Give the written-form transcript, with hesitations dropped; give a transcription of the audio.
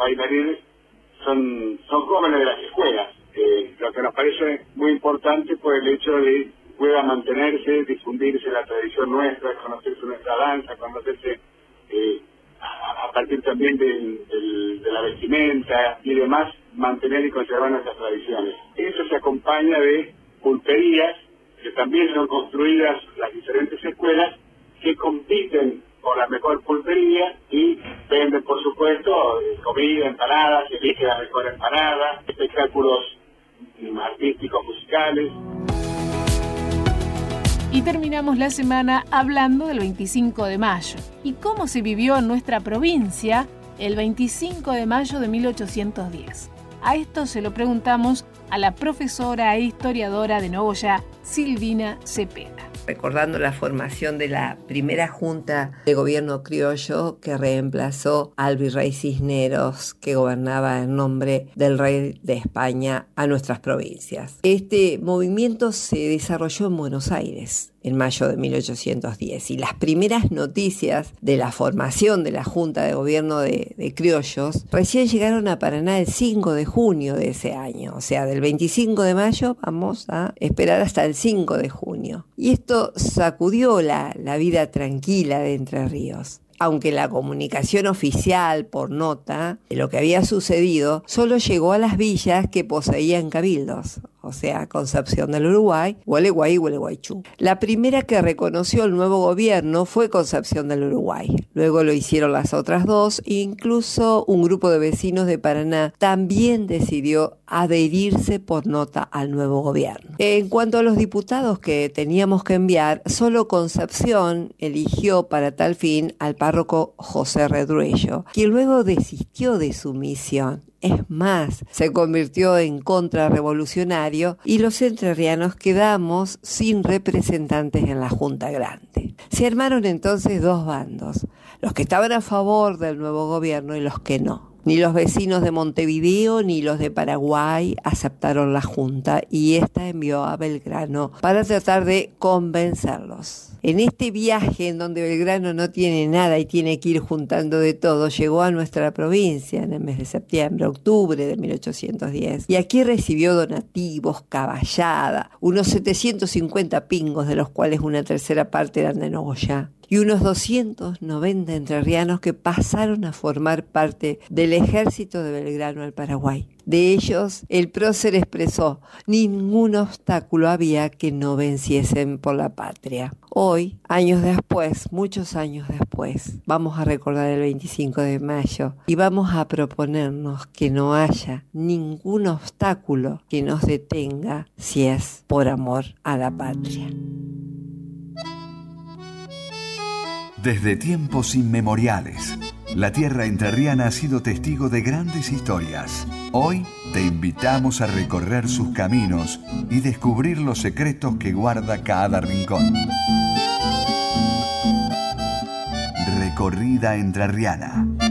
bailarines son jóvenes de las escuelas. Lo que nos parece muy importante por el hecho de pueda mantenerse, difundirse la tradición nuestra, conocerse nuestra danza, conocerse a partir también de la vestimenta y demás, mantener y conservar nuestras tradiciones. Eso se acompaña de pulperías que también son construidas las diferentes escuelas que compiten por la mejor pulpería y venden, por supuesto, comida, empanadas, elige la mejor empanada, espectáculos artísticos, musicales. Y terminamos la semana hablando del 25 de mayo y cómo se vivió en nuestra provincia el 25 de mayo de 1810. A esto se lo preguntamos a la profesora e historiadora de Nogoyá, Silvina Cepeda. Recordando la formación de la primera Junta de Gobierno Criollo que reemplazó al virrey Cisneros, que gobernaba en nombre del rey de España a nuestras provincias. Este movimiento se desarrolló en Buenos Aires en mayo de 1810 y las primeras noticias de la formación de la Junta de Gobierno de Criollos recién llegaron a Paraná el 5 de junio de ese año, o sea, del 25 de mayo vamos a esperar hasta el 5 de junio. Y esto sacudió la vida tranquila de Entre Ríos. Aunque la comunicación oficial por nota de lo que había sucedido solo llegó a las villas que poseían cabildos, o sea, Concepción del Uruguay, Gualeguay y Gualeguaychú. La primera que reconoció el nuevo gobierno fue Concepción del Uruguay. Luego lo hicieron las otras dos e incluso un grupo de vecinos de Paraná también decidió adherirse por nota al nuevo gobierno. En cuanto a los diputados que teníamos que enviar, solo Concepción eligió para tal fin al párroco José Redruello, quien luego desistió de su misión. Es más, se convirtió en contrarrevolucionario y los entrerrianos quedamos sin representantes en la Junta Grande. Se armaron entonces dos bandos, los que estaban a favor del nuevo gobierno y los que no. Ni los vecinos de Montevideo ni los de Paraguay aceptaron la Junta y esta envió a Belgrano para tratar de convencerlos. En este viaje en donde Belgrano no tiene nada y tiene que ir juntando de todo, llegó a nuestra provincia en el mes de septiembre, octubre de 1810 y aquí recibió donativos, caballada, unos 750 pingos de los cuales una tercera parte eran de Nogoyá. Y unos 290 entrerrianos que pasaron a formar parte del ejército de Belgrano al Paraguay. De ellos, el prócer expresó: ningún obstáculo había que no venciesen por la patria. Hoy, años después, muchos años después, vamos a recordar el 25 de mayo y vamos a proponernos que no haya ningún obstáculo que nos detenga si es por amor a la patria. Desde tiempos inmemoriales, la tierra entrerriana ha sido testigo de grandes historias. Hoy te invitamos a recorrer sus caminos y descubrir los secretos que guarda cada rincón. Recorrida entrerriana.